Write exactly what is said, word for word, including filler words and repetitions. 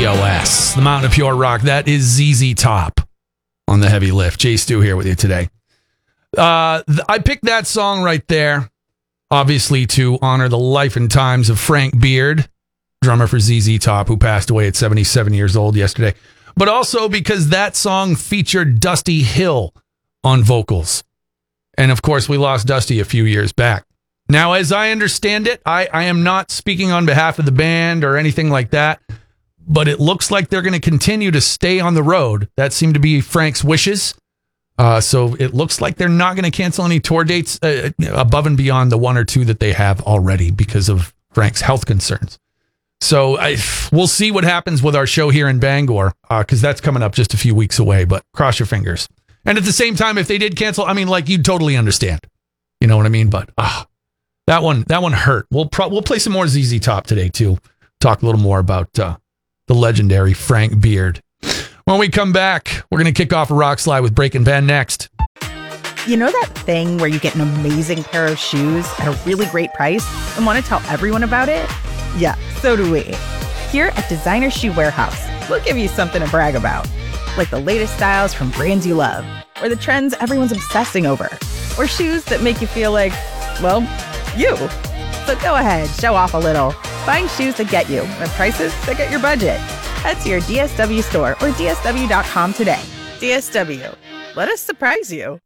T O S, the Mountain of Pure Rock. That is Z Z Top on the heavy lift. Jay Stu here with you today. Uh, th- I picked that song right there, obviously to honor the life and times of Frank Beard, drummer for Z Z Top, who passed away at seventy-seven years old yesterday. But also because that song featured Dusty Hill on vocals. And of course, we lost Dusty a few years back. Now, as I understand it, I, I am not speaking on behalf of the band or anything like that, but it looks like they're going to continue to stay on the road. That seemed to be Frank's wishes. Uh, so it looks like they're not going to cancel any tour dates uh, above and beyond the one or two that they have already because of Frank's health concerns. So I, we'll see what happens with our show here in Bangor, because uh, that's coming up just a few weeks away, but cross your fingers. And at the same time, if they did cancel, I mean, like, you'd totally understand. You know what I mean? But ah, that one, that one hurt. We'll pro- we'll play some more Z Z Top today, too. Talk a little more about uh, the legendary Frank Beard. When we come back, we're going to kick off a rock slide with Breaking Band next. You know that thing where you get an amazing pair of shoes at a really great price and want to tell everyone about it? Yeah, so do we. Here at Designer Shoe Warehouse, we'll give you something to brag about. Like the latest styles from brands you love, or the trends everyone's obsessing over, or shoes that make you feel like, well, you. So go ahead, show off a little. Find shoes that get you at prices that get your budget. Head to your D S W store or D S W dot com today. D S W, let us surprise you.